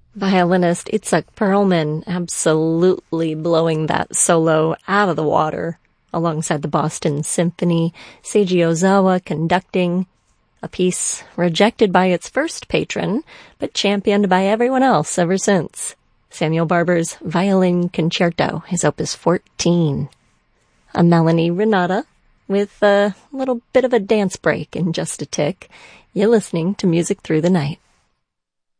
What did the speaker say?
Violinist Itzhak Perlman absolutely blowing that solo out of the water, alongside the Boston Symphony, Seiji Ozawa conducting, a piece rejected by its first patron, but championed by everyone else ever since. Samuel Barber's Violin Concerto, his opus 14. A Melanie Renata with a little bit of a dance break in just a tick. You're listening to Music Through the Night.